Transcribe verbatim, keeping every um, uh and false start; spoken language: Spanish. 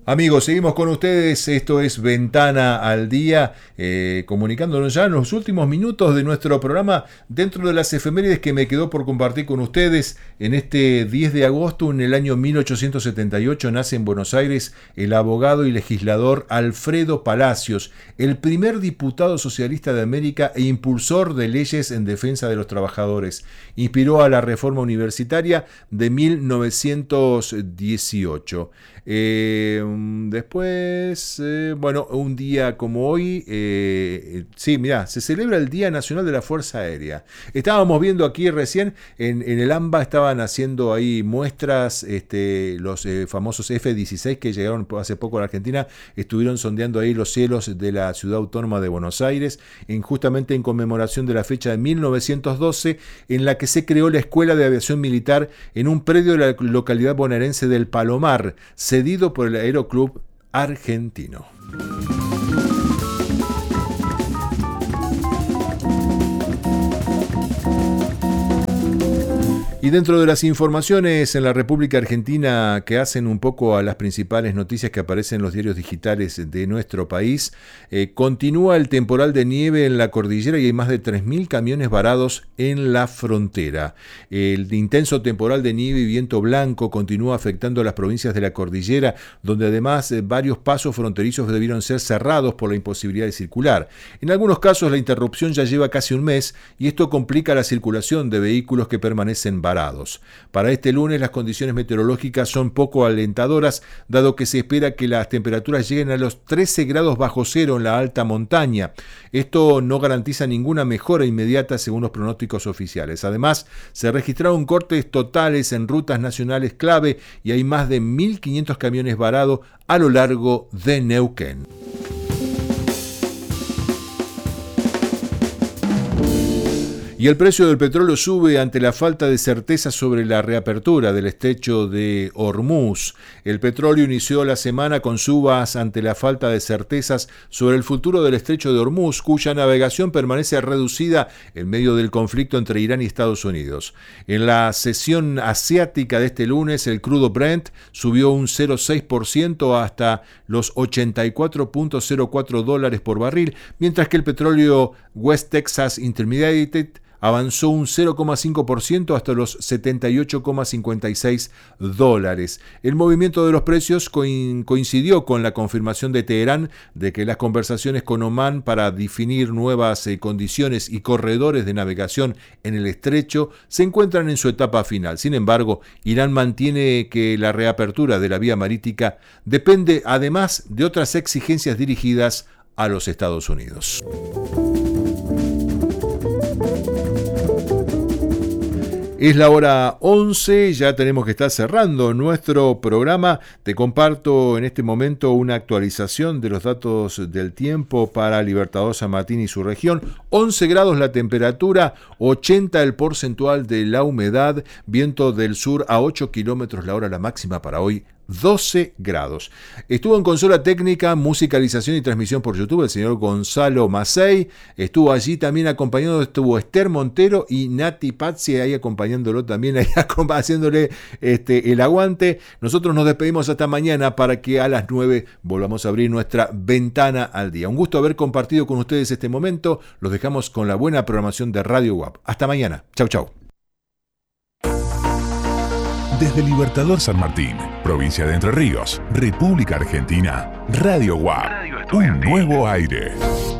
Amigos, seguimos con ustedes, esto es Ventana al Día, eh, comunicándonos ya en los últimos minutos de nuestro programa dentro de las efemérides que me quedó por compartir con ustedes. En este diez de agosto, en el año mil ochocientos setenta y ocho, nace en Buenos Aires el abogado y legislador Alfredo Palacios, el primer diputado socialista de América e impulsor de leyes en defensa de los trabajadores. Inspiró a la reforma universitaria de mil novecientos dieciocho. Eh, después, eh, bueno, un día como hoy, eh, sí, mirá, se celebra el Día Nacional de la Fuerza Aérea. Estábamos viendo aquí recién, en, en el AMBA estaban haciendo ahí muestras, este, los eh, famosos F dieciséis que llegaron hace poco a la Argentina, estuvieron sondeando ahí los cielos de la ciudad autónoma de Buenos Aires, en, justamente en conmemoración de la fecha de mil novecientos doce, en la que se creó la Escuela de Aviación Militar en un predio de la localidad bonaerense del Palomar, cedido por el Aeroclub Argentino. Y dentro de las informaciones en la República Argentina que hacen un poco a las principales noticias que aparecen en los diarios digitales de nuestro país, eh, continúa el temporal de nieve en la cordillera y hay más de tres mil camiones varados en la frontera. El intenso temporal de nieve y viento blanco continúa afectando a las provincias de la cordillera, donde además eh, varios pasos fronterizos debieron ser cerrados por la imposibilidad de circular. En algunos casos la interrupción ya lleva casi un mes y esto complica la circulación de vehículos que permanecen varados. Para este lunes las condiciones meteorológicas son poco alentadoras, dado que se espera que las temperaturas lleguen a los trece grados bajo cero en la alta montaña. Esto no garantiza ninguna mejora inmediata según los pronósticos oficiales. Además, se registraron cortes totales en rutas nacionales clave y hay más de mil quinientos camiones varados a lo largo de Neuquén. Y el precio del petróleo sube ante la falta de certeza sobre la reapertura del estrecho de Hormuz. El petróleo inició la semana con subas ante la falta de certezas sobre el futuro del estrecho de Hormuz, cuya navegación permanece reducida en medio del conflicto entre Irán y Estados Unidos. En la sesión asiática de este lunes, el crudo Brent subió un cero coma seis por ciento hasta los ochenta y cuatro punto cero cuatro dólares por barril, mientras que el petróleo West Texas Intermediate avanzó un cero coma cinco por ciento hasta los setenta y ocho coma cincuenta y seis dólares. El movimiento de los precios coincidió con la confirmación de Teherán de que las conversaciones con Omán para definir nuevas eh, condiciones y corredores de navegación en el estrecho se encuentran en su etapa final. Sin embargo, Irán mantiene que la reapertura de la vía marítima depende además de otras exigencias dirigidas a los Estados Unidos. Es la hora once, ya tenemos que estar cerrando nuestro programa. Te comparto en este momento una actualización de los datos del tiempo para Libertador San Martín y su región. once grados la temperatura, ochenta el porcentual de la humedad, viento del sur a ocho kilómetros la hora, la máxima para hoy doce grados. Estuvo en consola técnica, musicalización y transmisión por YouTube el señor Gonzalo Macei. Estuvo allí también acompañando, estuvo Esther Montero y Nati Pazzi ahí acompañándolo también, ahí haciéndole este, el aguante. Nosotros nos despedimos hasta mañana para que a las nueve volvamos a abrir nuestra ventana al día. Un gusto haber compartido con ustedes este momento. Los dejamos con la buena programación de Radio U A P. Hasta mañana. Chau, chau. Desde Libertador San Martín, provincia de Entre Ríos, República Argentina, Radio U A P, un nuevo aire.